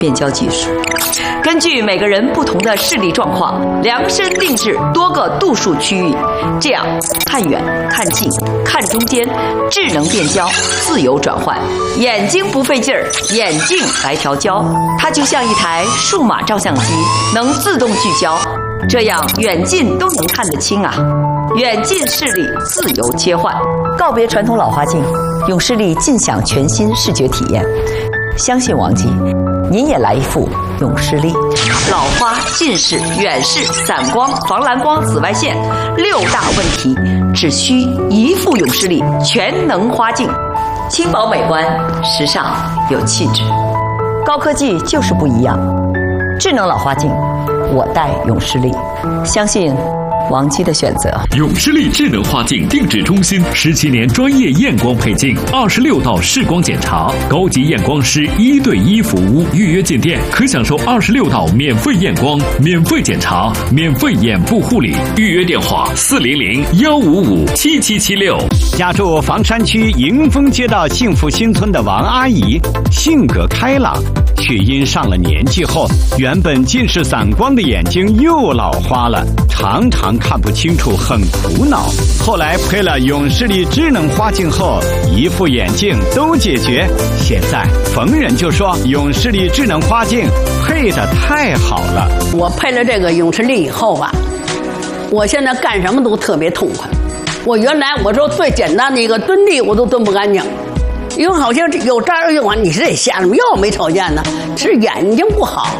变焦技术。根据每个人不同的视力状况，量身定制多个度数区域，这样看远、看近、看中间，智能变焦，自由转换，眼睛不费劲儿，眼镜来调焦，它就像一台数码照相机，能自动聚焦，这样远近都能看得清啊。远近视力自由切换，告别传统老花镜，永视力尽享全新视觉体验。相信王姬，您也来一副永视力。老花、近视、远视、散光、防蓝光、紫外线6大问题，只需一副永视力全能花镜，轻薄美观，时尚有气质。高科技就是不一样，智能老花镜，我戴永视力，相信王姬的选择。 永视力智能花镜定制中心17年专业验光配镜，26道视光检查，高级验光师1对1服务。预约进店可享受26道免费验光、免费检查、免费眼部护理。预约电话400-155-7776。 家住房山区迎丰街道幸福新村的王阿姨，性格开朗，却因上了年纪后，原本近视散光的眼睛又老花了，常常看不清楚，很苦恼。后来配了永视力智能花镜后，一副眼镜都解决。现在逢人就说永视力智能花镜配得太好了。 我配了这个永视力以后吧，我现在干什么都特别痛快。我原来我说最简单的一个蹲地我都蹲不干净，因为好像有这儿用完，你是得瞎什么药没瞅见呢？是眼睛不好。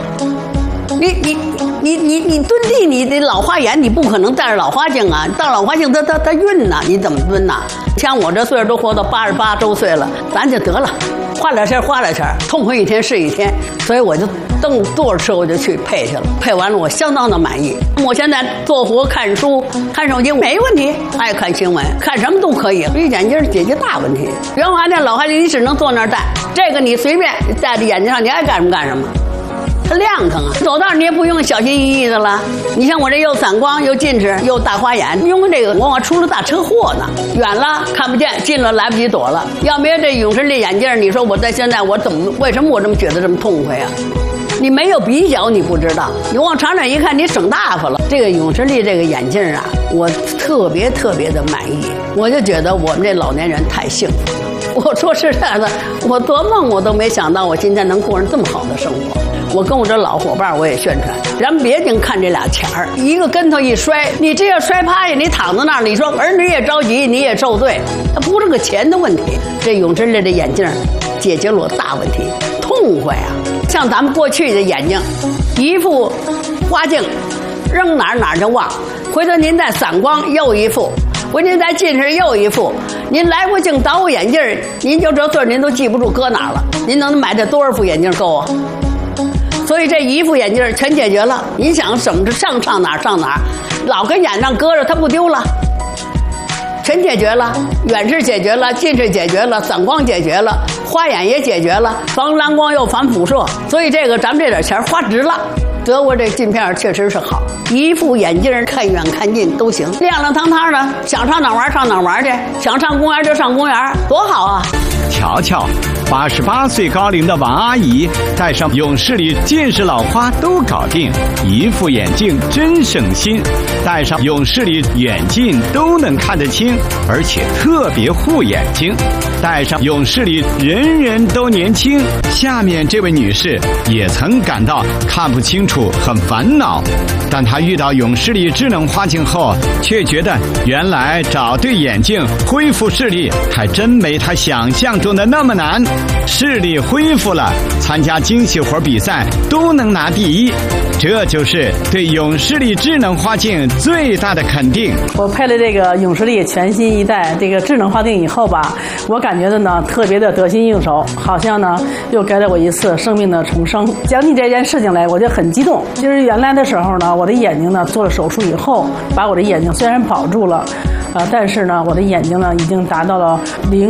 你蹲地，你得老花眼，你不可能戴着老花镜啊！戴老花镜它晕呐，你怎么蹲呐？像我这岁数都活到88周岁了，咱就得了，花点钱，痛快一天是一天。所以我就蹬多少车我就去配去了，配完了我相当的满意。我现在做活、看书、看手机没问题，爱看新闻，看什么都可以。这眼镜解决大问题。原花镜、老花镜你只能坐那儿戴，这个你随便戴在眼睛上，你爱干什么干什么。它亮堂啊，走道你也不用小心翼翼的了。你像我这又散光又近视又大花眼，因为这个往往出了大车祸呢，远了看不见，近了来不及躲了。要没有这永视力眼镜，你说我在现在我为什么我这么觉得这么痛快啊？你没有比较你不知道，你往长远一看你省大发了。这个永视力这个眼镜啊，我特别的满意，我就觉得我们这老年人太幸福了。我说实在的，我做梦我都没想到我今天能过上这么好的生活。我跟我这老伙伴我也宣传，咱别净看这俩钱儿，一个跟头一摔，你这要摔趴下，你躺在那儿，你说儿女也着急，你也受罪，它不是个钱的问题。这永视力的眼镜解决了我大问题，痛快啊！像咱们过去的眼睛，一副花镜扔哪儿就忘，回头您再散光又一副，回您再近视又一副，您来过镜倒过眼镜，您就这岁您都记不住搁哪儿了，您能买这多少副眼镜够啊？所以这一副眼镜全解决了，你想怎么上哪儿，老跟眼上搁着它不丢了，全解决了，远视解决了，近视解决了，散光解决了，花眼也解决了，防蓝光又防辐射，所以这个咱们这点钱花值了。德国这镜片确实是好，一副眼镜看远看近都行，亮堂堂的，想上哪玩上哪玩去，想上公园就上公园，多好啊！ 瞧瞧，88岁高龄的王阿姨戴上永视力近视老花都搞定，一副眼镜真省心，戴上永视力远近都能看得清，而且特别护眼睛。戴上永视力人人都年轻。下面这位女士也曾感到看不清楚很烦恼，但她遇到永视力智能花镜后，却觉得原来找对眼镜恢复视力还真没她想象中的那么难。视力恢复了，参加精细活比赛都能拿第一，这就是对永视力智能花镜最大的肯定。 我配了这个永视力全新一代这个智能花镜以后吧，我感觉的呢特别的得心应手，好像呢又给了我一次生命的重生。讲起这件事情来，我就很激动。就是原来的时候呢，我的眼睛呢做了手术以后，把我的眼睛虽然保住了，但是呢，我的眼睛呢已经达到了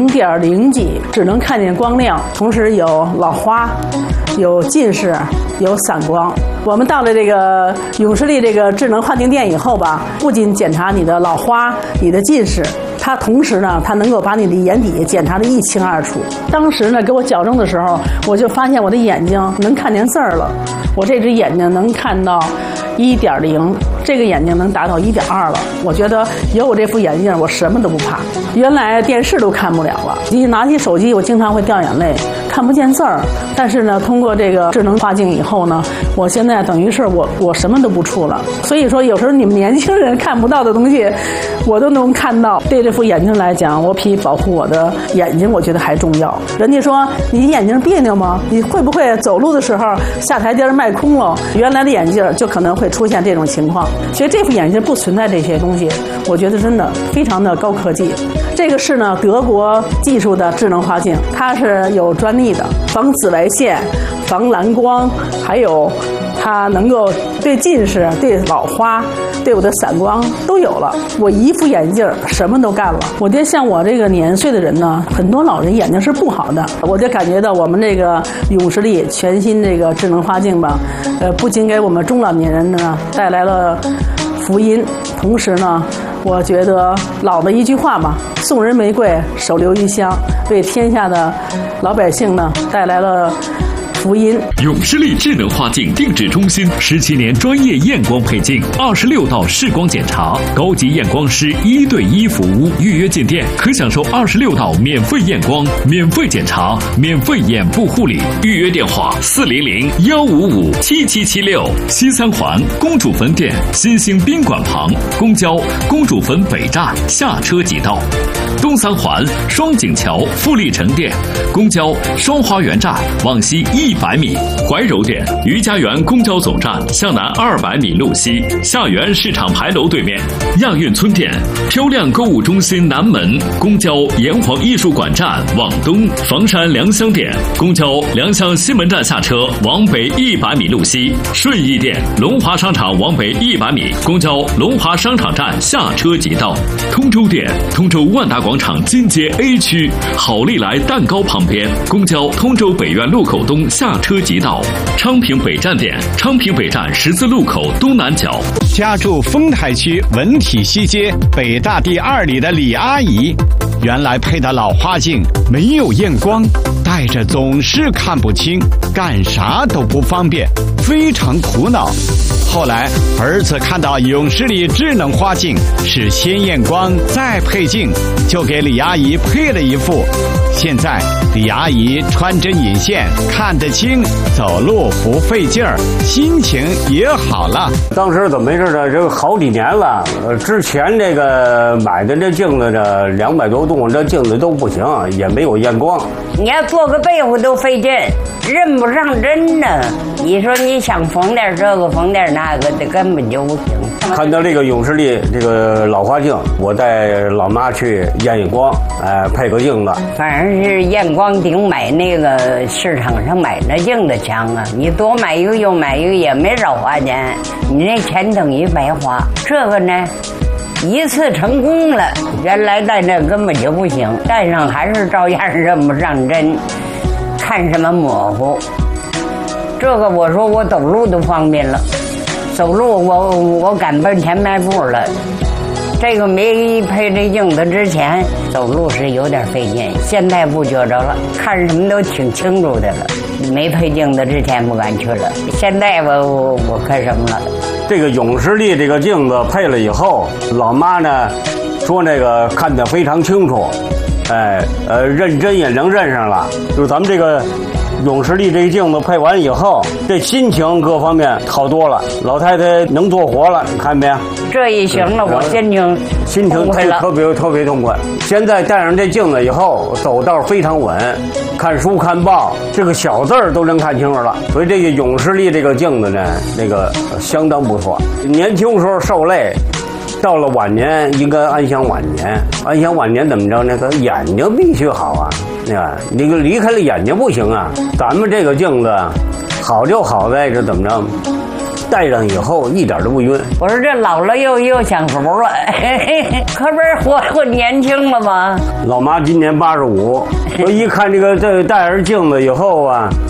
0.0几，只能看见光亮，同时有老花，有近视，有散光。我们到了这个永视力这个智能花镜店以后吧，不仅检查你的老花、你的近视， 它同时呢，它能够把你的眼底检查得一清二楚。当时呢，给我矫正的时候，我就发现我的眼睛能看见字儿了，我这只眼睛能看到1.0，这个眼睛能达到1.2了。我觉得有我这副眼镜，我什么都不怕。原来电视都看不了了，一拿起手机，我经常会掉眼泪，看不见字儿。但是呢，通过这个智能画镜以后呢，我现在等于是我什么都不触了。所以说，有时候你们年轻人看不到的东西，我都能看到。对这副眼镜来讲，我比保护我的眼睛，我觉得还重要。人家说你眼睛别扭吗？你会不会走路的时候下台阶迈空了？原来的眼镜就可能会出现这种情况。其实这副眼镜不存在这些东西，我觉得真的非常的高科技。这个是呢德国技术的智能画镜，它是有专利的，防紫外线、防蓝光，还有它能够对近视、对老花、对我的散光都有了。我一副眼镜什么都干了。我觉得像我这个年岁的人呢，很多老人眼睛是不好的。我就感觉到我们这个永视力全新这个智能画镜吧，不仅给我们中老年人呢带来了福音，同时呢，我觉得老的一句话嘛，送人玫瑰，手留余香，为天下的老百姓呢带来了福音。 永视力智能画镜定制中心17年专业验光配镜，26道视光检查，高级验光师1对1服务，预约进店可享受26道免费验光、免费检查、免费眼部护理。预约电话400-155-7776。西三环公主坟店新兴宾馆旁，公交公主坟北站下车即到。东三环双井桥富力城店，公交双花园站往西100米。怀柔店余家园公交总站向南200米路西，下园市场牌楼对面。亚运村店漂亮购物中心南门，公交炎黄艺术馆站往东。房山良乡店公交良乡西门站下车往北100米路西。顺义店龙华商场往北100米，公交龙华商场站下车即到。通州店通州万达广场金街 A 区好利来蛋糕旁边，公交通州北苑路口东下车即到。昌平北站店昌平北站十字路口东南角。 家住丰台区文体西街北大第2里的李阿姨，原来配的老花镜没有验光，戴着总是看不清，干啥都不方便，非常苦恼。后来儿子看到永视力智能花镜是先验光再配镜，就给李阿姨配了一副。现在李阿姨穿针引线看得清，走路不费劲儿，心情也好了。 当时怎么回事呢？这个好几年了，之前这个买的这镜子这200多度，这镜子都不行，也没有验光。 你要做个被窝都费劲，认不上针呢。你说你想缝点这个缝点那个的，根本就不行。 看到这个永视力这个老花镜，我带老妈去验验光，配个镜子。 反正是验光顶买那个市场上买那镜子强啊！你多买一个又买一个也没少花钱，你那钱等于白花。这个呢，一次成功了，原来戴这根本就不行，戴上还是照样认不上针，看什么模糊。这个我说我走路都方便了，走路我赶奔前迈步了。这个没配这镜子之前，走路是有点费劲，现在不觉着了，看什么都挺清楚的了。没配镜子之前不敢去了，现在我看什么了？ 这个永视力这个镜子配了以后，老妈呢说那个看得非常清楚，认真也能认上了。就是咱们这个永视力这个镜子配完以后，这心情各方面好多了。老太太能做活了，你看没？ 这一行了，我心情特别痛快。现在戴上这镜子以后，走道非常稳，看书看报，这个小字儿都能看清楚了。所以这个永视力这个镜子呢，那个相当不错。年轻时候受累，到了晚年应该安享晚年。安享晚年怎么着？那个眼睛必须好啊！你离开了眼睛不行啊。咱们这个镜子好就好在这怎么着？戴上以后一点都不晕。 我说这老了又享福了，可不是活年轻了吗？ 老妈今年85，我一看这戴上镜子以后啊，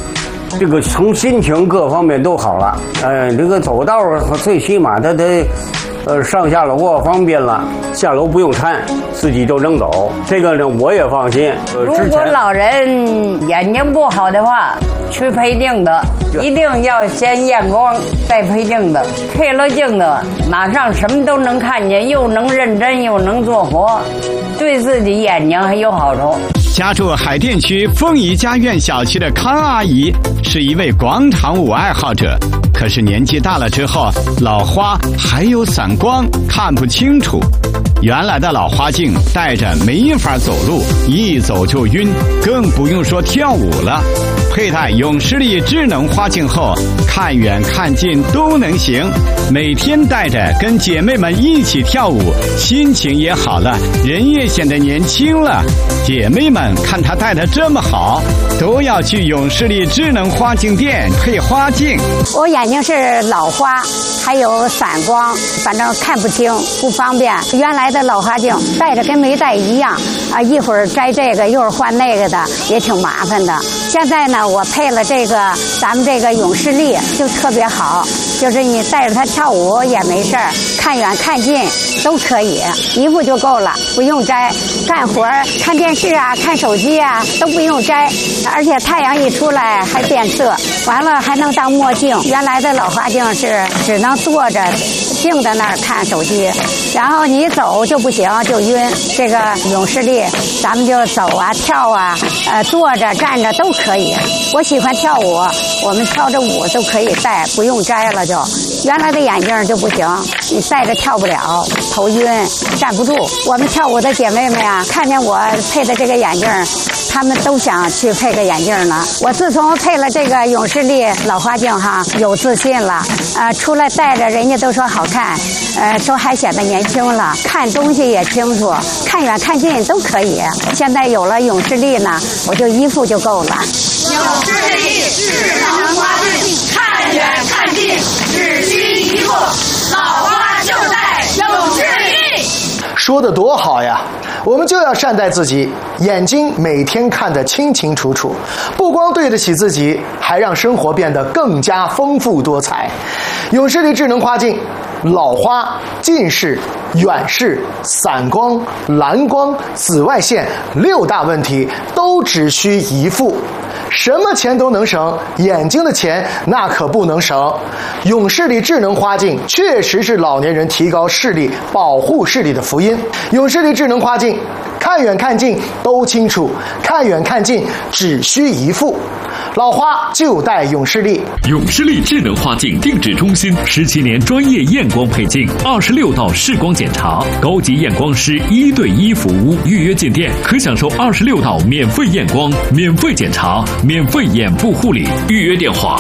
这个从心情各方面都好了。这个走道最起码他得。上下楼方便了，下楼不用搀，自己就能走。这个呢，我也放心。 如果老人眼睛不好的话，去配镜子，一定要先验光再配镜子。配了镜子，马上什么都能看见，又能认真又能做活，对自己眼睛还有好处。 家住海淀区凤仪家苑小区的康阿姨是一位广场舞爱好者，可是年纪大了之后，老花还有散光，看不清楚。原来的老花镜戴着没法走路，一走就晕，更不用说跳舞了。佩戴永视力智能花镜后，看远看近都能行。每天戴着跟姐妹们一起跳舞，心情也好了，人也显得年轻了。姐妹们看她戴得这么好，都要去永视力智能花镜店配花镜。 我眼睛是老花，还有散光，反正看不清，不方便。原来的老花镜戴着跟没戴一样啊，一会儿摘这个，一会儿换那个的，也挺麻烦的。现在呢，我配了这个咱们这个永视力，就特别好，就是你带着它跳舞也没事儿，看远看近都可以，一副就够了，不用摘。干活看电视啊，看手机啊都不用摘，而且太阳一出来还变色，完了还能当墨镜。原来的老花镜是只能坐着静在那儿看手机，然后你走就不行，就晕。这个永视力咱们就走啊跳啊，坐着站着都可以。我喜欢跳舞，我们跳着舞都可以戴，不用摘了就。原来的眼镜就不行，你戴着跳不了，头晕站不住。我们跳舞的姐妹们呀，看见我配的这个眼镜，她们都想去配个眼镜呢。我自从配了这个永视力老花镜哈，有自信了，出来戴着人家都说好看，说还显得年轻了，看东西也清楚，看远看近都可以。现在有了永视力呢，我就一副就够了。 永视力智能花镜，看远看近只需一副，老花就戴永视力。 说得多好呀！我们就要善待自己，眼睛每天看得清清楚楚，不光对得起自己，还让生活变得更加丰富多彩。永视力智能花镜，老花、近视、远视、散光、蓝光、紫外线6大问题都只需一副。什么钱都能省，眼睛的钱那可不能省。永视力智能花镜确实是老年人提高视力、保护视力的福音。永视力智能花镜，看远看近都清楚，看远看近只需一副。老花就戴永视力。 永视力智能花镜定制中心17年专业验光配镜，26道视光检查，高级验光师1对1服务。预约进店可享受26道免费验光、免费检查、免费眼部护理。预约电话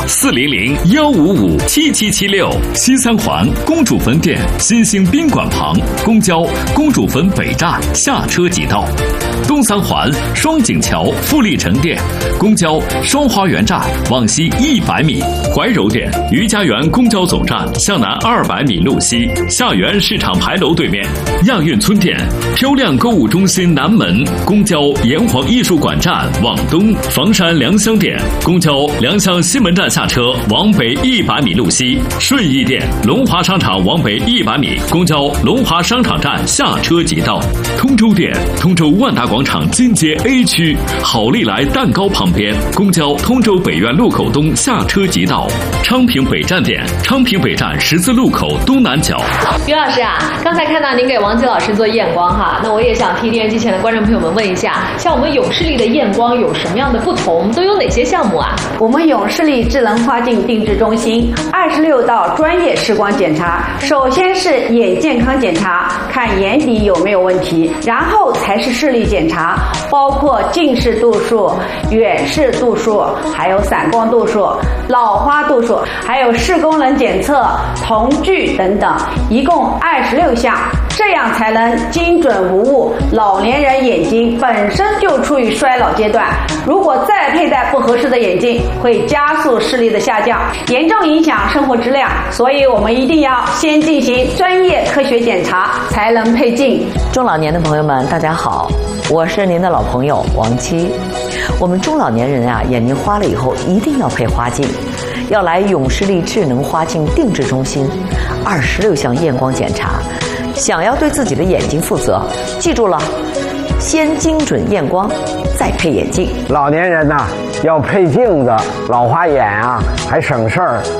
400-155-7776。西三环公主坟店新兴宾馆旁，公交公主坟北站下车即到。东三环双井桥富力城店，公交双花园站往西100米。怀柔店余家园公交总站向南200米路西，下园市场牌楼对面。亚运村店漂亮购物中心南门，公交炎黄艺术馆站往东。房山良乡店公交良乡西门站下车往北100米路西。顺义店龙华商场往北100米，公交龙华商场站下车即到。通州店通州万达广场金街 A 区好利来蛋糕旁边，公交通州北苑路口东下车即到。昌平北站店昌平北站十字路口东南角。 于老师啊，刚才看到您给王吉老师做验光哈，那我也想替电视机前的观众朋友们问一下，像我们永视力的验光有什么样的不同，都有哪些项目啊？ 我们永视力智能花镜定制中心26道专业视光检查，首先是眼健康检查，看眼底有没有问题，然后才是视力检查，包括近视度数、远视度数，还有散光度数、老花度数，还有视功能检测、瞳距等等，一共26项。 这样才能精准无误。老年人眼睛本身就处于衰老阶段，如果再佩戴不合适的眼镜，会加速视力的下降，严重影响生活质量。所以我们一定要先进行专业科学检查，才能配镜。 中老年的朋友们，大家好，我是您的老朋友王七。我们中老年人啊，眼睛花了以后一定要配花镜，要来永视力智能花镜定制中心，26项验光检查。想要对自己的眼睛负责，记住了，先精准验光，再配眼镜。 老年人呐，要配镜子，老花眼啊还省事儿。